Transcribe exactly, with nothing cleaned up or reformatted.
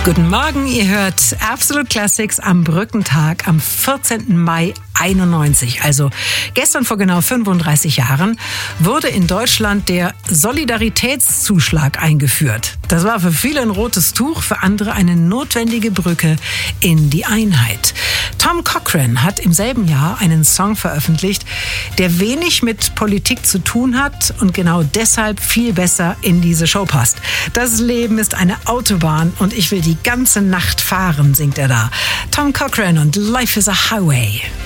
Guten Morgen, ihr hört Absolute Classics am Brückentag am vierzehnten Mai einundneunzig. Also gestern vor genau fünfunddreißig Jahren wurde in Deutschland der Solidaritätszuschlag eingeführt. Das war für viele ein rotes Tuch, für andere eine notwendige Brücke in die Einheit. Tom Cochrane hat im selben Jahr einen Song veröffentlicht, der wenig mit Politik zu tun hat und genau deshalb viel besser in diese Show passt. Das Leben ist eine Autobahn und ich will die ganze Nacht fahren, singt er da. Tom Cochrane und Life is a Highway.